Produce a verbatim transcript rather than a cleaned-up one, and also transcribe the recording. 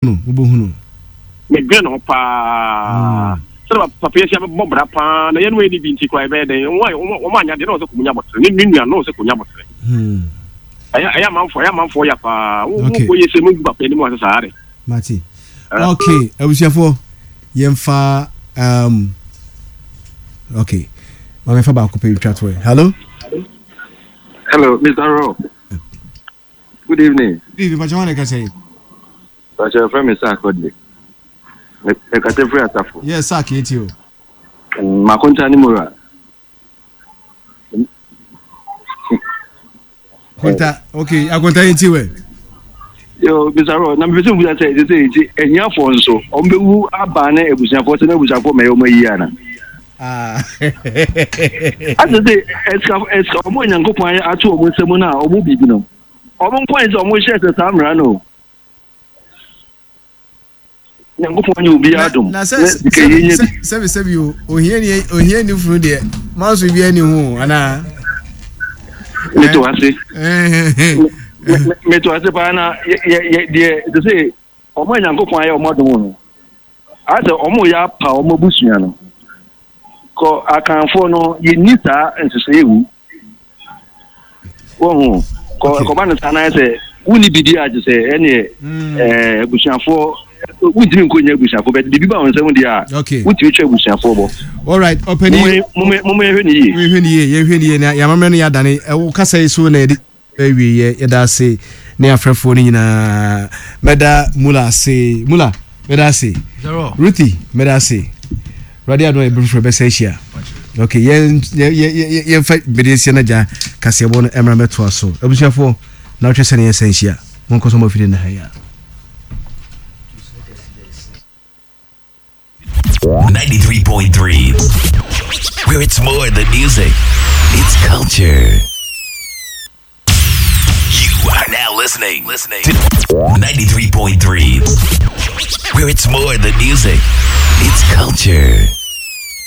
no ubo hunu me gbe no pa so papa yesi am bobra pa na ye no eni bi nti kwa be den wo wo ma nya de no so kunya botre ni nua no so kunya botre hmm aya aya manfo aya manfo ya pa wo ko yesi mu papa ni mu asare mati okay abusiafo yemfa um okay mama fa ba ko pe chat we hello hello Mister Ro good evening good evening Bajawane ka say Bajawane from Mister Kodle me ka te free atafo yes sir kiti o makonta ni mura konta okay akonta yenti we yo Mister Ro na me be say say say enya fo nso o mbewu aba na ebusiafo se na ebusiafo me yo mayi ana ah ade de eska eska o mo nyankopon atu o mo nsemu na o mo bibi no o mo point o mo share se samra no nyankopon ni obi adom na se se se bi o ohie ni ohie ni furu de manso bi ani hu ana meto ase meto ase pa na ye de de se o mo nyankopon aye o mo dom no ade o mo ya pa o mo busua no ko akanfo no ye nita nsese ewu wo ko ko ban sana se wuni bidi aje se ene eh busuafo wudimi nkonya busuafo be bibi ba wonsem dia wuti twa busuafo bo all right open ye mo mo mo hwe ni ye hwe ni ye ye hwe ni ye na ya mamre no ya dane e wo kasa so na edi ewie ye ye da se ne afrefo ni nyina meda mula se mula meda se Ruthie meda se radio no e before be say share okay yen yen yen fa bedesia na ja kasebo no emra meto aso abusiafo na twese ne yen share mon ko so mo fide na ha ya ninety-three point three where it's more than music, it's culture. You are now listening listening to ninety-three point three where it's more than music, it's culture.